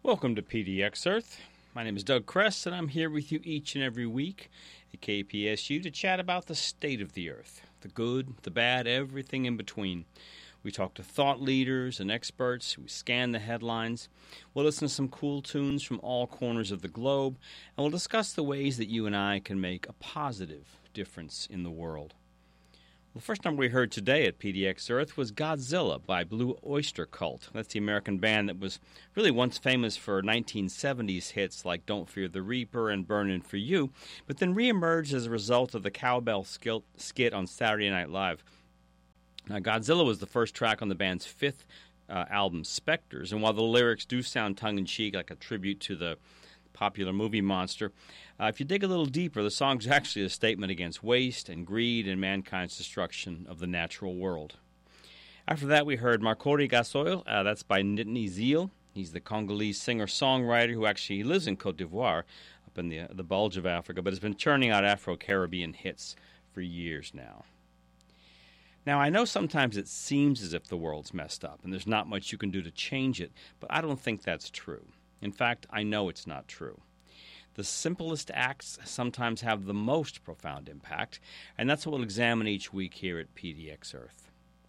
Welcome to PDX Earth. My name is Doug Kress, and I'm here with you each and every week at KPSU to chat about the state of the Earth, the good, the bad, everything in between. We talk to thought leaders and experts. We scan the headlines. We'll listen to some cool tunes from all corners of the globe, and we'll discuss the ways that you and I can make a positive difference in the world. The first number we heard today at PDX Earth was Godzilla by Blue Oyster Cult. That's the American band that was really once famous for 1970s hits like Don't Fear the Reaper and Burnin' for You, but then reemerged as a result of the cowbell skit on Saturday Night Live. Now, Godzilla was the first track on the band's fifth album, Spectres, and while the lyrics do sound tongue-in-cheek, like a tribute to the popular movie monster, if you dig a little deeper, the song's actually a statement against waste and greed and mankind's destruction of the natural world. After that, we heard Marcori Gasoil. That's by Nitni Zeal. He's the Congolese singer-songwriter who actually lives in Cote d'Ivoire, up in the bulge of Africa, but has been churning out Afro-Caribbean hits for years now. Now, I know sometimes it seems as if the world's messed up and there's not much you can do to change it, but I don't think that's true. In fact, I know it's not true. The simplest acts sometimes have the most profound impact, and that's what we'll examine each week here at PDX Earth.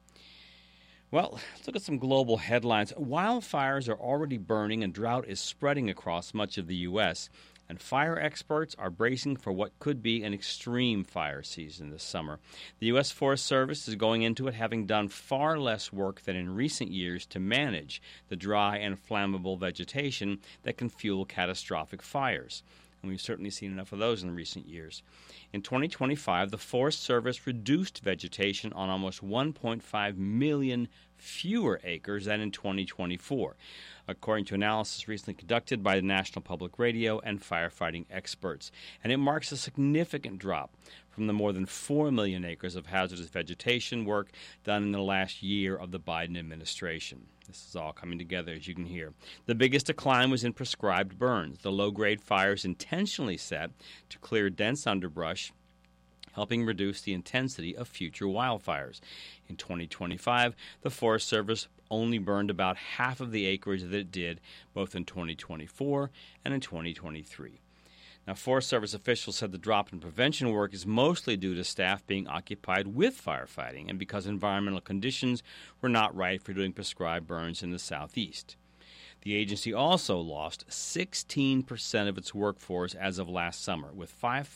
Well, let's look at some global headlines. Wildfires are already burning and drought is spreading across much of the U.S., and fire experts are bracing for what could be an extreme fire season this summer. The U.S. Forest Service is going into it having done far less work than in recent years to manage the dry and flammable vegetation that can fuel catastrophic fires. And we've certainly seen enough of those in recent years. In 2025, the Forest Service reduced vegetation on almost 1.5 million fewer acres than in 2024, according to analysis recently conducted by the National Public Radio and firefighting experts. And it marks a significant drop from the more than 4 million acres of hazardous vegetation work done in the last year of the Biden administration. This is all coming together, as you can hear. The biggest decline was in prescribed burns, the low-grade fires intentionally set to clear dense underbrush, helping reduce the intensity of future wildfires. In 2025, the Forest Service only burned about half of the acreage that it did both in 2024 and in 2023. Now, Forest Service officials said the drop in prevention work is mostly due to staff being occupied with firefighting and because environmental conditions were not right for doing prescribed burns in the southeast. The agency also lost 16% of its workforce as of last summer, with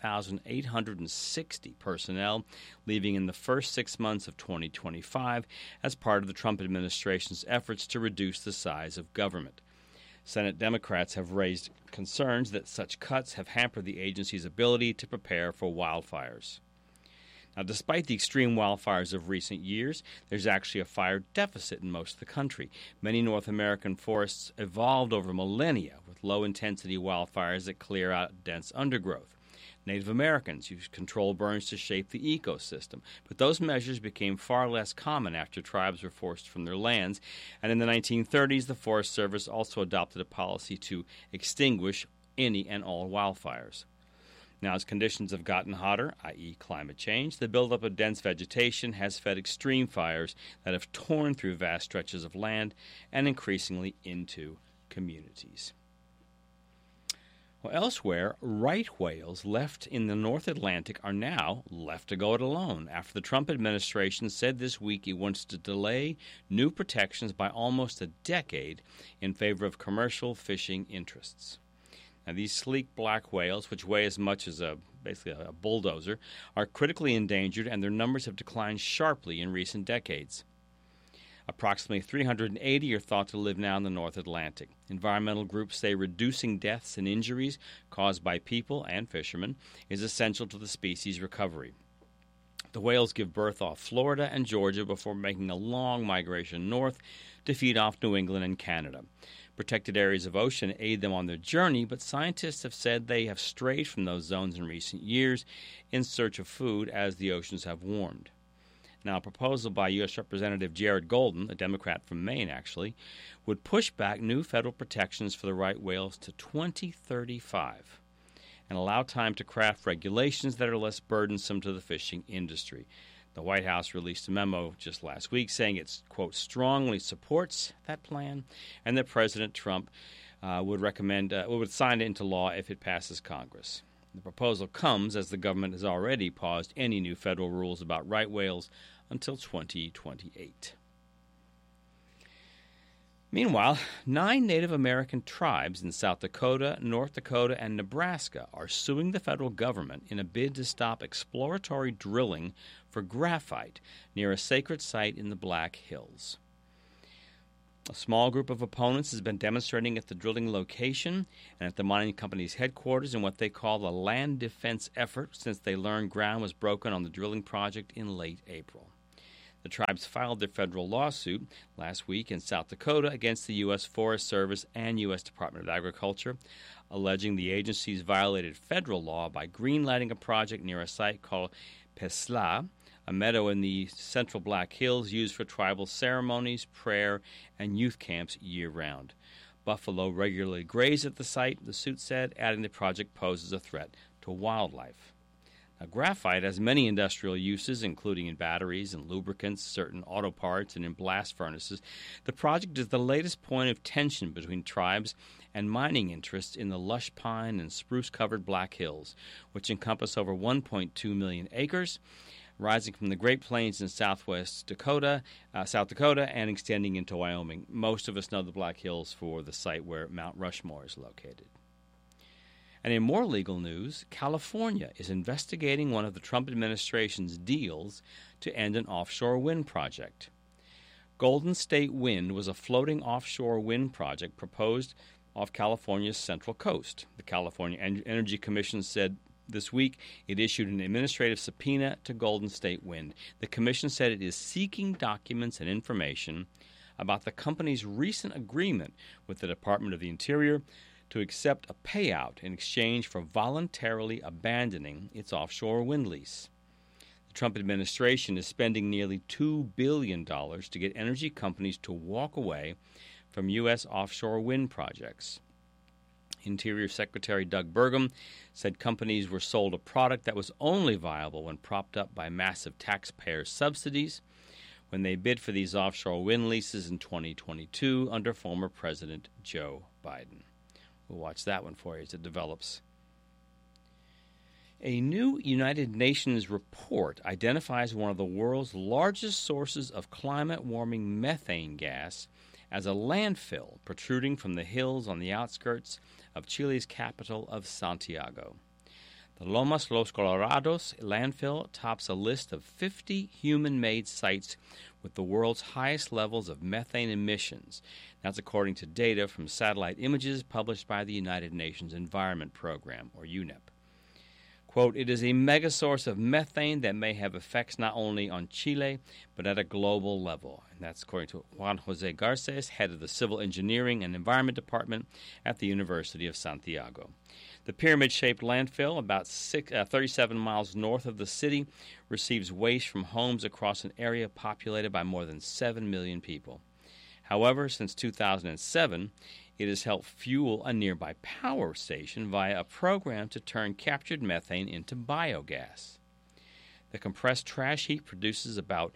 5,860 personnel leaving in the first 6 months of 2025 as part of the Trump administration's efforts to reduce the size of government. Senate Democrats have raised concerns that such cuts have hampered the agency's ability to prepare for wildfires. Now, despite the extreme wildfires of recent years, there's actually a fire deficit in most of the country. Many North American forests evolved over millennia with low-intensity wildfires that clear out dense undergrowth. Native Americans used controlled burns to shape the ecosystem, but those measures became far less common after tribes were forced from their lands, and in the 1930s, the Forest Service also adopted a policy to extinguish any and all wildfires. Now, as conditions have gotten hotter, i.e. climate change, the buildup of dense vegetation has fed extreme fires that have torn through vast stretches of land and increasingly into communities. Well, elsewhere, right whales left in the North Atlantic are now left to go it alone after the Trump administration said this week it wants to delay new protections by almost a decade in favor of commercial fishing interests. Now, these sleek black whales, which weigh as much as basically a bulldozer, are critically endangered, and their numbers have declined sharply in recent decades. Approximately 380 are thought to live now in the North Atlantic. Environmental groups say reducing deaths and injuries caused by people and fishermen is essential to the species' recovery. The whales give birth off Florida and Georgia before making a long migration north to feed off New England and Canada. Protected areas of ocean aid them on their journey, but scientists have said they have strayed from those zones in recent years in search of food as the oceans have warmed. Now, a proposal by U.S. Representative Jared Golden, a Democrat from Maine actually, would push back new federal protections for the right whales to 2035 and allow time to craft regulations that are less burdensome to the fishing industry. The White House released a memo just last week saying it, quote, strongly supports that plan and that President Trump would sign it into law if it passes Congress. The proposal comes as the government has already paused any new federal rules about right whales until 2028. Meanwhile, 9 Native American tribes in South Dakota, North Dakota, and Nebraska are suing the federal government in a bid to stop exploratory drilling for graphite near a sacred site in the Black Hills. A small group of opponents has been demonstrating at the drilling location and at the mining company's headquarters in what they call the land defense effort since they learned ground was broken on the drilling project in late April. The tribes filed their federal lawsuit last week in South Dakota against the U.S. Forest Service and U.S. Department of Agriculture, alleging the agencies violated federal law by greenlighting a project near a site called Pesla, a meadow in the central Black Hills used for tribal ceremonies, prayer, and youth camps year-round. Buffalo regularly graze at the site, the suit said, adding the project poses a threat to wildlife. Now, graphite has many industrial uses, including in batteries and lubricants, certain auto parts, and in blast furnaces. The project is the latest point of tension between tribes and mining interests in the lush pine and spruce-covered Black Hills, which encompass over 1.2 million acres, rising from the Great Plains in South Dakota, and extending into Wyoming. Most of us know the Black Hills for the site where Mount Rushmore is located. And in more legal news, California is investigating one of the Trump administration's deals to end an offshore wind project. Golden State Wind was a floating offshore wind project proposed off California's central coast. The California Energy Commission said this week it issued an administrative subpoena to Golden State Wind. The commission said it is seeking documents and information about the company's recent agreement with the Department of the Interior to accept a payout in exchange for voluntarily abandoning its offshore wind lease. The Trump administration is spending nearly $2 billion to get energy companies to walk away from U.S. offshore wind projects. Interior Secretary Doug Burgum said companies were sold a product that was only viable when propped up by massive taxpayer subsidies when they bid for these offshore wind leases in 2022 under former President Joe Biden. We'll watch that one for you as it develops. A new United Nations report identifies one of the world's largest sources of climate-warming methane gas as a landfill protruding from the hills on the outskirts of Chile's capital of Santiago. The Lomas Los Colorados landfill tops a list of 50 human-made sites with the world's highest levels of methane emissions. That's according to data from satellite images published by the United Nations Environment Program, or UNEP. Quote, it is a mega source of methane that may have effects not only on Chile, but at a global level. And that's according to Juan Jose Garces, head of the Civil Engineering and Environment Department at the University of Santiago. The pyramid-shaped landfill, about 37 miles north of the city, receives waste from homes across an area populated by more than 7 million people. However, since 2007, it has helped fuel a nearby power station via a program to turn captured methane into biogas. The compressed trash heap produces about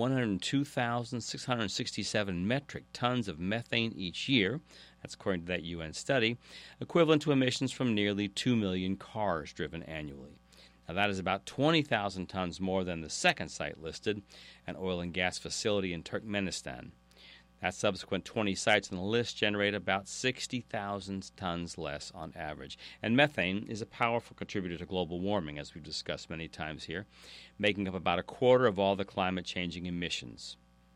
102,667 metric tons of methane each year. That's according to that UN study, equivalent to emissions from nearly 2 million cars driven annually. Now, that is about 20,000 tons more than the second site listed, an oil and gas facility in Turkmenistan. That subsequent 20 sites on the list generate about 60,000 tons less on average. And methane is a powerful contributor to global warming, as we've discussed many times here, making up about a quarter of all the climate-changing emissions.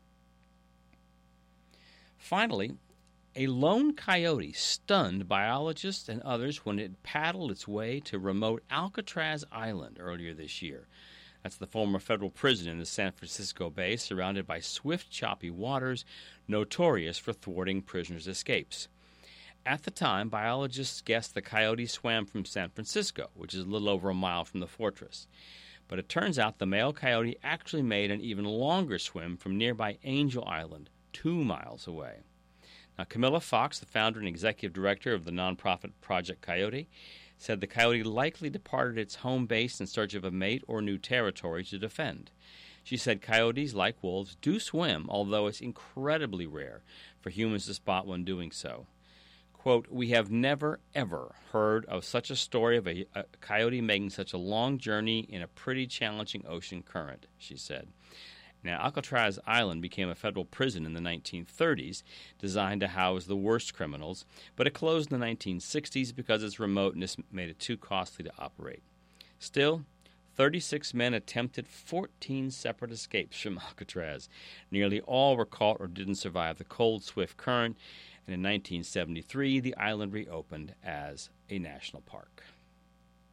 Finally, a lone coyote stunned biologists and others when it paddled its way to remote Alcatraz Island earlier this year. That's the former federal prison in the San Francisco Bay, surrounded by swift, choppy waters, notorious for thwarting prisoners' escapes. At the time, biologists guessed the coyote swam from San Francisco, which is a little over a mile from the fortress. But it turns out the male coyote actually made an even longer swim from nearby Angel Island, 2 miles away. Now, Camilla Fox, the founder and executive director of the nonprofit Project Coyote, said the coyote likely departed its home base in search of a mate or new territory to defend. She said coyotes, like wolves, do swim, although it's incredibly rare for humans to spot one doing so. Quote, "We have never, ever heard of such a story of a coyote making such a long journey in a pretty challenging ocean current," she said. Now, Alcatraz Island became a federal prison in the 1930s, designed to house the worst criminals, but it closed in the 1960s because its remoteness made it too costly to operate. Still, 36 men attempted 14 separate escapes from Alcatraz. Nearly all were caught or didn't survive the cold, swift current, and in 1973 the island reopened as a national park.